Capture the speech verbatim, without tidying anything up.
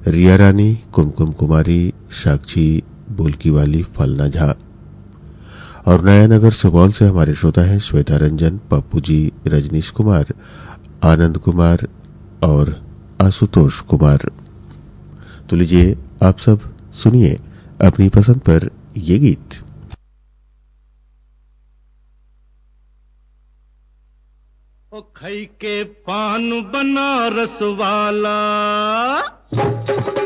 रिया रानी, कुमकुम कुमारी, साक्षी बोलकी वाली, फलना झा। और नयानगर सुपौल से हमारे श्रोता हैं श्वेता रंजन, पप्पू जी, रजनीश कुमार, आनंद कुमार और आशुतोष कुमार। तो लीजिए आप सब सुनिए अपनी पसंद पर ये गीत। ओ खई के पान बनारस वाला